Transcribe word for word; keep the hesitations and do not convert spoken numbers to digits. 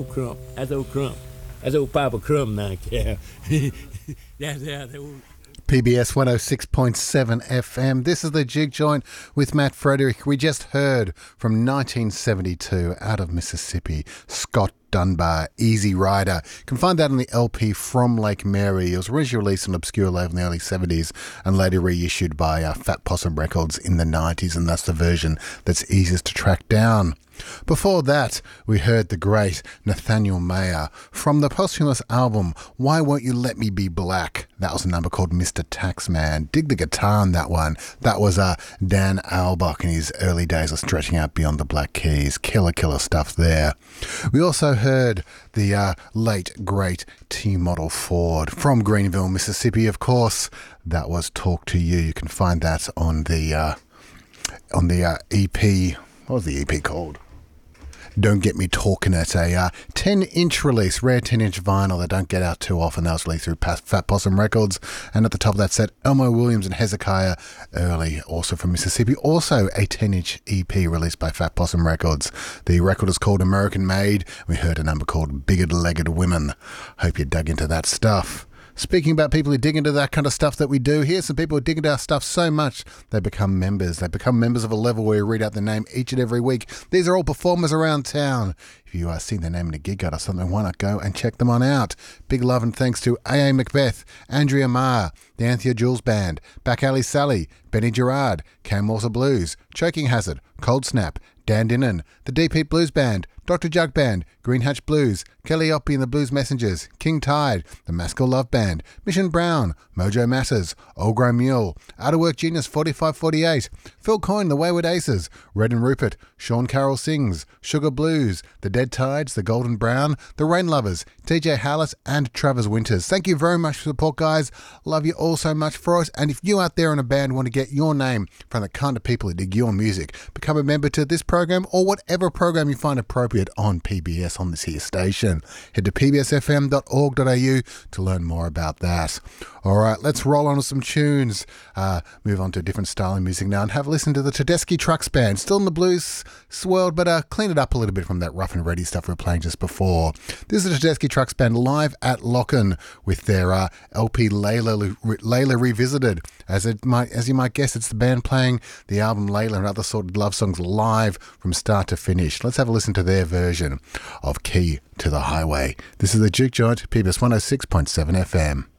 old Crump. That's old Crump. That's old Papa Crump now, yeah. That's how they old... P B S one oh six point seven F M. This is the Jig Joint with Matt Frederick. We just heard from nineteen seventy-two out of Mississippi, Scott Dunbar, Easy Rider. You can find that on the L P From Lake Mary. It was originally released on Obscure Label in the early seventies and later reissued by uh, Fat Possum Records in the nineties, and that's the version that's easiest to track down. Before that, we heard the great Nathaniel Mayer from the posthumous album Why Won't You Let Me Be Black. That was a number called Mister Taxman. Dig the guitar on that one. That was uh, Dan Auerbach in his early days of Stretching Out Beyond the Black Keys. Killer, killer stuff there. We also heard the uh, late, great T-Model Ford from Greenville, Mississippi, of course. That was Talk to You. You can find that on the, uh, on the uh, E P. What was the E P called? Don't Get Me Talking It, a uh, ten-inch release, rare ten-inch vinyl that don't get out too often. That was released through Fat Possum Records. And at the top of that set, Elmo Williams and Hezekiah Early, also from Mississippi. Also a ten-inch E P released by Fat Possum Records. The record is called American Made. We heard a number called Bigger-Legged Women. Hope you dug into that stuff. Speaking about people who dig into that kind of stuff that we do, here's some people who dig into our stuff so much they become members. They become members of a level where we read out their name each and every week. These are all performers around town. If you uh, see their name in a gig or something, why not go and check them on out? Big love and thanks to A A Macbeth, Andrea Marr, the Anthea Jules Band, Back Alley Sally, Benny Gerard, Cam Morsa Blues, Choking Hazard, Cold Snap, Dan Dinnan, the Deep Heat Blues Band, Doctor Jug Band, Green Hatch Blues, Kelly Oppie and the Blues Messengers, King Tide, the Maskell Love Band, Mission Brown, Mojo Matters, Old Grey Mule, Out of Work Genius forty-five forty-eight, Phil Coyne, the Wayward Aces, Red and Rupert, Sean Carroll Sings, Sugar Blues, the Dead Tides, the Golden Brown, the Rain Lovers, T J Hallett and Travers Winters. Thank you very much for the support, guys. Love you all so much for us. And if you out there in a band want to get your name from the kind of people who dig your music, become a member to this program or whatever program you find appropriate on P B S on this here station. Head to p b s f m dot org dot a u to learn more about that. All right, let's roll on to some tunes. Uh, move on to a different style of music now and have a listen to the Tedeschi Trucks Band. Still in the blues world, but uh, clean it up a little bit from that rough and ready stuff we were playing just before. This is the Tedeschi Trucks Band live at Locken with their uh, L P Layla, Layla Revisited. As it might, as you might guess, it's the band playing the album Layla and other sort of love songs live from start to finish. Let's have a listen to their version of Key to the Highway. This is the Juke Joint, P B S one oh six point seven F M.